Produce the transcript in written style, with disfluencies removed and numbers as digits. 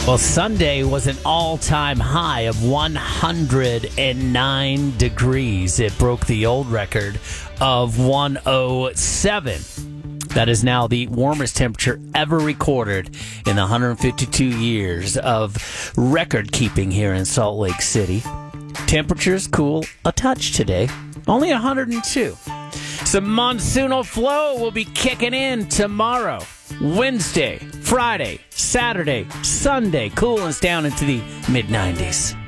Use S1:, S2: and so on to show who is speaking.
S1: Well, Sunday was an all-time high of 109 degrees. It broke the old record of 107. That is now the warmest temperature ever recorded in the 152 years of record keeping here in Salt Lake City. Temperatures cool a touch today, only 102. Some monsoonal flow will be kicking in tomorrow, Wednesday, Friday, Saturday, Sunday. Cooling us down into the mid-90s.